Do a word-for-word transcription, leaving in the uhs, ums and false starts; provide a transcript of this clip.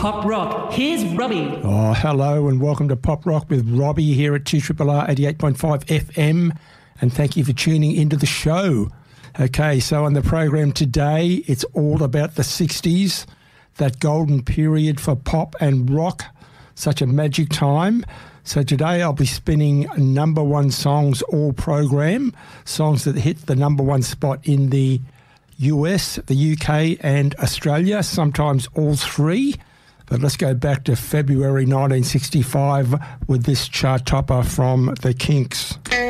Pop Rock. Here's Robbie. Oh, hello and welcome to Pop Rock with Robbie here at two R R R eighty-eight point five F M, and thank you for tuning into the show. Okay, so on the program today, it's all about the sixties, that golden period for pop and rock, such a magic time. So today I'll be spinning number one songs all program, songs that hit the number one spot in the U S, the U K and Australia, sometimes all three. But let's go back to February nineteen sixty-five with this chart topper from The Kinks.